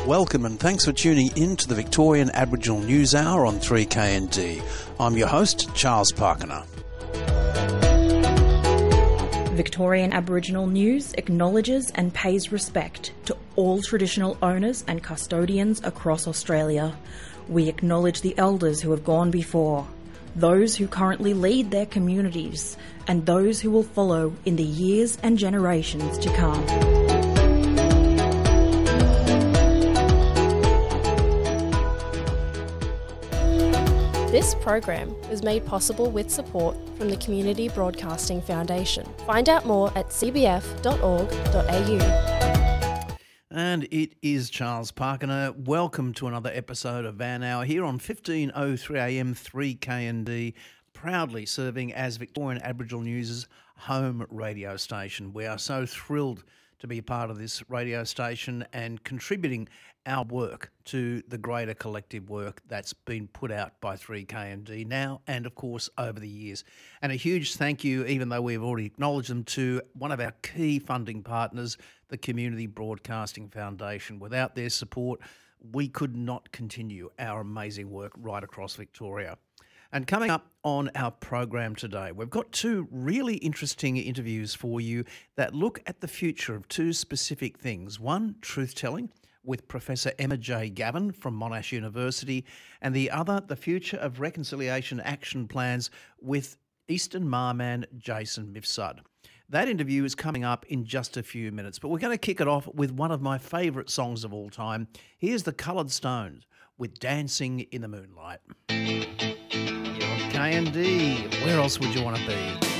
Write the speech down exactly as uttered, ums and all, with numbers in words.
Welcome and thanks for tuning in to the Victorian Aboriginal News Hour on three K N D. I'm your host, Charles Parkiner. Victorian Aboriginal News acknowledges and pays respect to all traditional owners and custodians across Australia. We acknowledge the elders who have gone before, those who currently lead their communities, and those who will follow in the years and generations to come. This program is made possible with support from the Community Broadcasting Foundation. Find out more at c b f dot org dot a u. And it is Charles Parkiner. Welcome to another episode of Van Hour here on fifteen oh three a m three K N D, proudly serving as Victorian Aboriginal News' home radio station. We are so thrilled to be a part of this radio station and contributing our work to the greater collective work that's been put out by three K N D now and, of course, over the years. And a huge thank you, even though we've already acknowledged them, to one of our key funding partners, the Community Broadcasting Foundation. Without their support, we could not continue our amazing work right across Victoria. And coming up on our program today, we've got two really interesting interviews for you that look at the future of two specific things. One, truth-telling, with Professor Emma J. Gavin from Monash University, and the other, the future of reconciliation action plans with Eastern Marman Jason Mifsud. That interview is coming up in just a few minutes, but we're going to kick it off with one of my favourite songs of all time. Here's the Coloured Stones with Dancing in the Moonlight. You're on K N D. Where else would you want to be?